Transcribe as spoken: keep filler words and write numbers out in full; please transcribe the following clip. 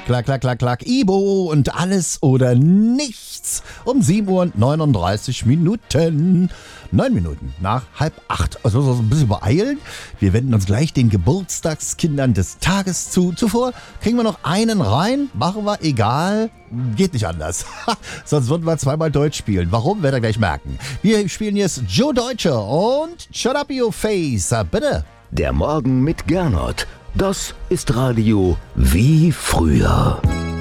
Klack, klack, klack, klack, Ibo und alles oder nichts um sieben Uhr neununddreißig Minuten. Neun Minuten nach halb acht. Also so ein bisschen beeilen. Wir wenden uns gleich den Geburtstagskindern des Tages zu. Zuvor kriegen wir noch einen rein. Machen wir, egal. Geht nicht anders. Sonst würden wir zweimal Deutsch spielen. Warum, werdet ihr gleich merken. Wir spielen jetzt Joe Deutsche und Shut Up Your Face. Bitte. Der Morgen mit Gernot. Das ist Radio wie früher.